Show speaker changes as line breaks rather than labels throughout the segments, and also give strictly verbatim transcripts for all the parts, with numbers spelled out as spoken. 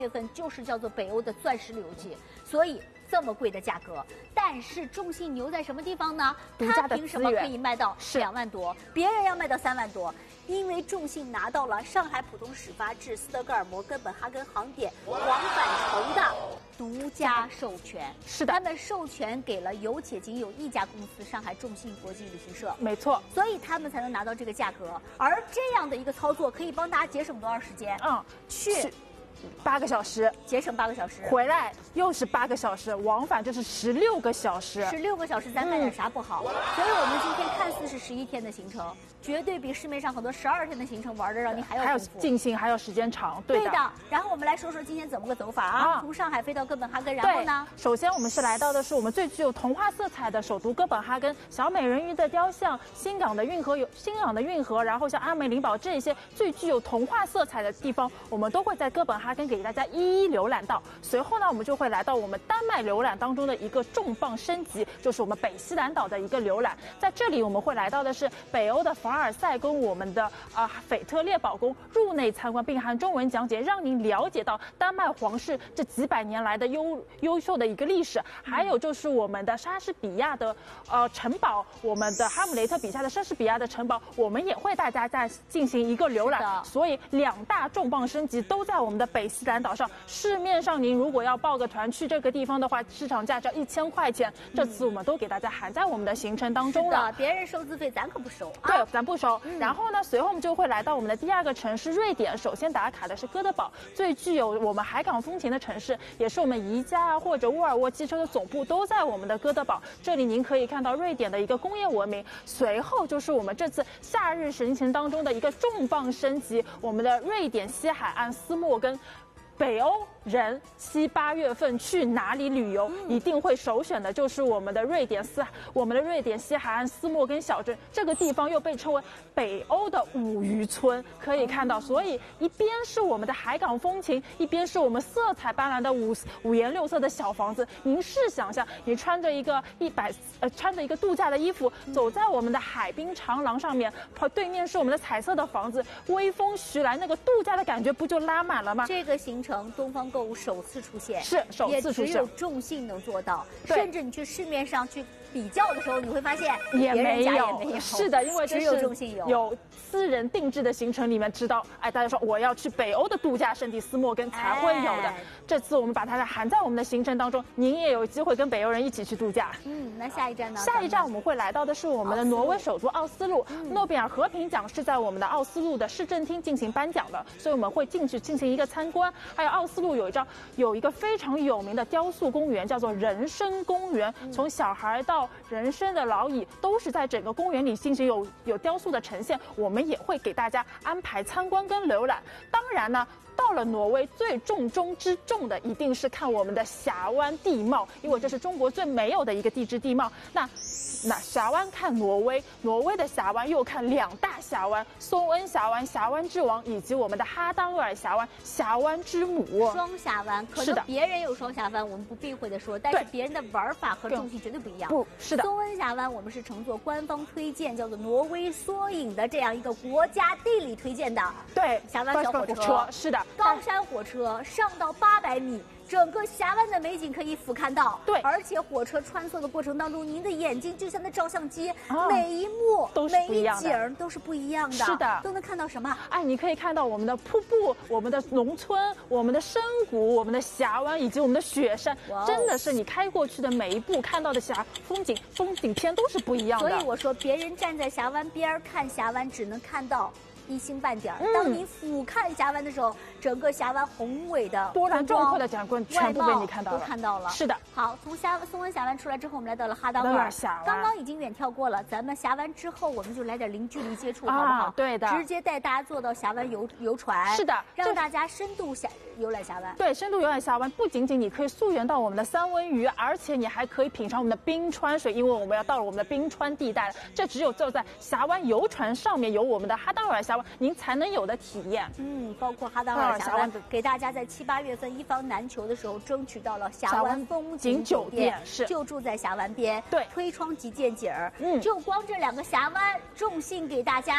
月份就是叫做北欧的钻石旅游季，所以这么贵的价格。但是众信牛在什么地方呢？它凭什么可以卖到两万多，别人要卖到三万多？因为众信拿到了上海浦东始发至斯德哥尔摩、哥本哈根航点往返程的独家授权。
是的，
他们授权给了有且仅有一家公司——上海众信国际旅行社。
没错，
所以他们才能拿到这个价格。而这样的一个操作可以帮大家节省多少时间？
嗯，
去。
八个小时，
节省八个小时，
回来又是八个小时，往返就是十六个小时。
十六个小时，咱买点啥不好？嗯、所以我们今天看似是十一天的行程，绝对比市面上很多十二天的行程玩的让你还要
还有尽兴，还有时间长。对 的,
对的。然后我们来说说今天怎么个走法啊？啊从上海飞到哥本哈根，然后呢？
首先我们是来到的是我们最具有童话色彩的首都哥本哈根，小美人鱼的雕像，新港的运河有新港的运河，然后像阿梅林堡这些最具有童话色彩的地方，我们都会在哥本哈根给大家一。一一浏览到，随后呢，我们就会来到我们丹麦浏览当中的一个重磅升级，就是我们北西兰岛的一个浏览。在这里，我们会来到的是北欧的凡尔赛宫，我们的啊斐特烈堡宫入内参观，并含中文讲解，让您了解到丹麦皇室这几百年来的优优秀的一个历史。还有就是我们的莎士比亚的呃城堡，我们的哈姆雷特笔下的莎士比亚的城堡，我们也会大家在进行一个浏览。所以两大重磅升级都在我们的北西兰岛上。市面上您如果要报个团去这个地方的话，市场价只要一千块钱。这次我们都给大家含在我们的行程当中了。
别人收资费，咱可不收啊。
对，咱不收。嗯、然后呢，随后我们就会来到我们的第二个城市瑞典。首先打卡的是哥德堡，最具有我们海港风情的城市，也是我们宜家啊或者沃尔沃汽车的总部都在我们的哥德堡。这里您可以看到瑞典的一个工业文明。随后就是我们这次夏日行程当中的一个重磅升级，我们的瑞典西海岸斯莫根。北欧人七八月份去哪里旅游，一定会首选的就是我们的瑞典斯，我们的瑞典西海岸斯莫根小镇。这个地方又被称为北欧的五渔村，可以看到，所以一边是我们的海港风情，一边是我们色彩斑斓的五五颜六色的小房子。您试想一下，你穿着一个一百呃穿着一个度假的衣服，走在我们的海滨长廊上面，对面是我们的彩色的房子，微风徐来，那个度假的感觉不就拉满了吗？
这个行程。东方购物首次出现，
是首次出现，
也只有众信能做到。甚至你去市面上去比较的时候，你会发现
也没有，
也没有。
是的，因为
只有众信有。
有私人定制的行程里面知道，哎，大家说我要去北欧的度假胜地斯莫根才会有的。哎、这次我们把它含在我们的行程当中，您也有机会跟北欧人一起去度假。
嗯，那下一站呢？
下一站我们会来到的是我们的挪威首都奥斯陆。嗯、诺贝尔和平奖是在我们的奥斯陆的市政厅进行颁奖的，所以我们会进去进行一个参观。还有奥斯陆有一张有一个非常有名的雕塑公园，叫做人生公园。嗯、从小孩到人生的老矣，都是在整个公园里进行有有雕塑的呈现。我们也会给大家安排参观跟浏览。当然呢，到了挪威最重中之重的一定是看我们的峡湾地貌，因为这是中国最美有的一个地质地貌。那那峡湾看挪威，挪威的峡湾又看两大峡湾：松恩峡湾、峡湾之王，以及我们的哈当厄尔峡湾、峡湾之母。
双峡湾，可能别人有双峡湾，我们不避讳的说，但是别人的玩法和重庆绝对不一样。
不是的，
松恩峡湾我们是乘坐官方推荐叫做挪威缩影的这样一个国家地理推荐的。
对，
峡湾小火车，
是的，
高山火车上到八百米。整个峡湾的美景可以俯瞰到，
对，
而且火车穿梭的过程当中，您的眼睛就像那照相机，啊、每一幕
都是不一样的，
每一景都是不一样的，
是的，
都能看到什么？
哎，你可以看到我们的瀑布、我们的农村、我们的深谷、我们的峡湾以及我们的雪山，真的是你开过去的每一步看到的峡风景、风景片都是不一样的。
所以我说，别人站在峡湾边看峡湾，只能看到一星半点儿。嗯、当你俯瞰峡湾的时候，整个峡湾宏伟的
波澜壮阔的景观全部被你看到了，
都看到了。
是的。
好，从峡松恩峡湾出来之后，我们来到了哈当厄尔峡湾。刚刚已经远眺过了，咱们峡湾之后，我们就来点零距离接触，啊、好不好？
对的。
直接带大家坐到峡湾游游船。
是的，
让大家深度峡游览峡湾。
对，深度游览峡湾，不仅仅你可以溯源到我们的三文鱼，而且你还可以品尝我们的冰川水，因为我们要到了我们的冰川地带了。这只有坐在峡湾游船上面有我们的哈当厄尔峡湾，您才能有的体验。
嗯，包括哈当厄尔峡湾，给大家在七八月份一房难求的时候，争取到了峡湾风景酒店，
是
就住在峡湾边，
对，
推窗即见景儿。
嗯，
就光这两个峡湾，众信给大家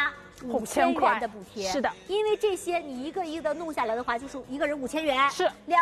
五千元的补贴。
是的，
因为这些你一个一个的弄下来的话，就是一个人五千元。
是。
两